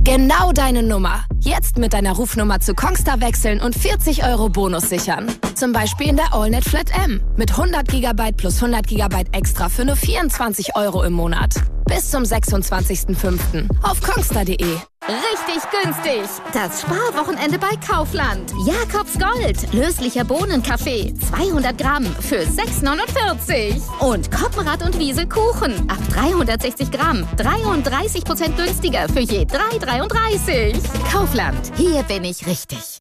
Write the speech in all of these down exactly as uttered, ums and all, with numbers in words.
Genau deine Nummer. Jetzt mit deiner Rufnummer zu Kongstar wechseln und vierzig Euro Bonus sichern. Zum Beispiel in der AllNet Flat M mit hundert Gigabyte plus hundert Gigabyte extra für nur vierundzwanzig Euro im Monat. Bis zum sechsundzwanzigsten fünften auf kongstar punkt de. Richtig günstig. Das Sparwochenende bei Kaufland. Jakobs Gold. Löslicher Bohnenkaffee. zweihundert Gramm für sechs neunundvierzig. Und Koppenrad und Wiese Kuchen. Ab dreihundertsechzig Gramm. dreiunddreißig Prozent günstiger für je drei dreiunddreißig. Kaufland. Hier bin ich richtig.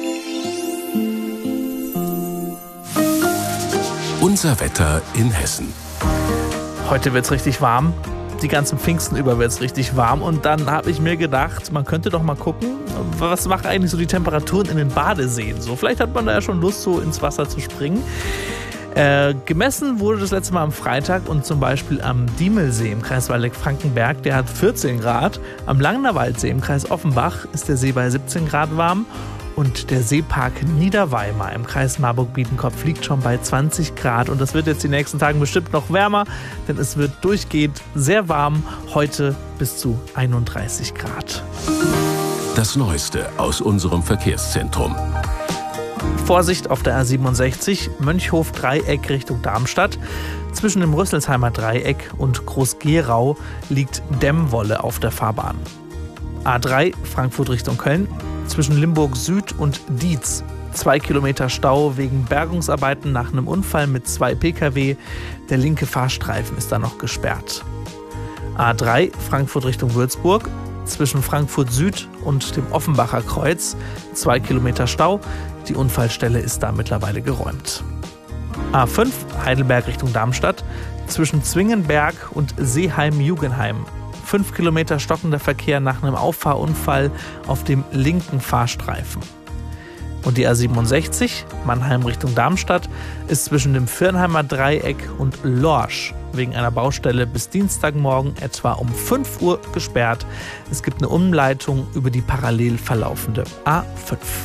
Unser Wetter in Hessen. Heute wird's richtig warm. Die ganzen Pfingsten über wird es richtig warm. Und dann habe ich mir gedacht, man könnte doch mal gucken, was machen eigentlich so die Temperaturen in den Badeseen so. Vielleicht hat man da ja schon Lust, so ins Wasser zu springen. Äh, gemessen wurde das letzte Mal am Freitag und zum Beispiel am Diemelsee im Kreis Waldeck-Frankenberg, der hat vierzehn Grad. Am Langnerwaldsee im Kreis Offenbach ist der See bei siebzehn Grad warm. Und der Seepark Niederweimar im Kreis Marburg-Biedenkopf liegt schon bei zwanzig Grad. Und das wird jetzt die nächsten Tage bestimmt noch wärmer, denn es wird durchgehend sehr warm. Heute bis zu einunddreißig Grad. Das Neueste aus unserem Verkehrszentrum. Vorsicht auf der A siebenundsechzig, Mönchhof-Dreieck Richtung Darmstadt. Zwischen dem Rüsselsheimer Dreieck und Groß-Gerau liegt Dämmwolle auf der Fahrbahn. A drei, Frankfurt Richtung Köln. Zwischen Limburg Süd und Dietz. Zwei Kilometer Stau wegen Bergungsarbeiten nach einem Unfall mit zwei Pkw. Der linke Fahrstreifen ist da noch gesperrt. A drei, Frankfurt Richtung Würzburg. Zwischen Frankfurt Süd und dem Offenbacher Kreuz. Zwei Kilometer Stau. Die Unfallstelle ist da mittlerweile geräumt. A fünf, Heidelberg Richtung Darmstadt. Zwischen Zwingenberg und Seeheim-Jugenheim. Fünf Kilometer stockender Verkehr nach einem Auffahrunfall auf dem linken Fahrstreifen. Und die A siebenundsechzig, Mannheim Richtung Darmstadt, ist zwischen dem Viernheimer Dreieck und Lorsch wegen einer Baustelle bis Dienstagmorgen etwa um fünf Uhr gesperrt. Es gibt eine Umleitung über die parallel verlaufende A fünf.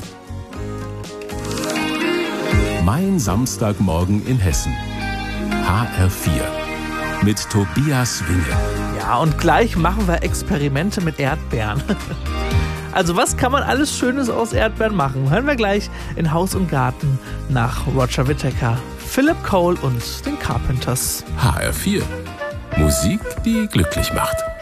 Mein Samstagmorgen in Hessen. H R vier. Mit Tobias Winge. Ja, und gleich machen wir Experimente mit Erdbeeren. Also was kann man alles Schönes aus Erdbeeren machen? Hören wir gleich in Haus und Garten nach Roger Whittaker, Philip Cole und den Carpenters. H R vier. Musik, die glücklich macht.